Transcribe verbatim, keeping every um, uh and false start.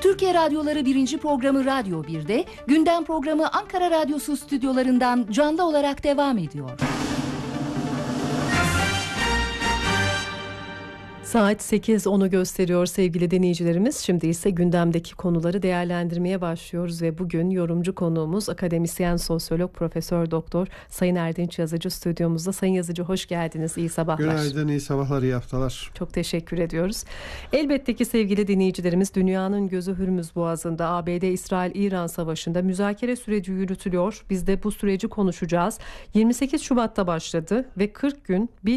Türkiye Radyoları birinci programı Radyo bir'de, gündem programı Ankara Radyosu stüdyolarından canlı olarak devam ediyor. Saat sekiz onu gösteriyor sevgili dinleyicilerimiz. Şimdi ise gündemdeki konuları değerlendirmeye başlıyoruz ve bugün yorumcu konuğumuz akademisyen sosyolog Profesör Doktor Sayın Erdinç Yazıcı stüdyomuzda. Sayın Yazıcı hoş geldiniz. İyi sabahlar. Günaydın, iyi sabahlar, iyi haftalar. Çok teşekkür ediyoruz. Elbette ki sevgili dinleyicilerimiz, dünyanın gözü Hürmüz Boğazı'nda A B D-İsrail-İran savaşında müzakere süreci yürütülüyor. Biz de bu süreci konuşacağız. yirmi sekiz Şubat'ta başladı ve kırk gün bir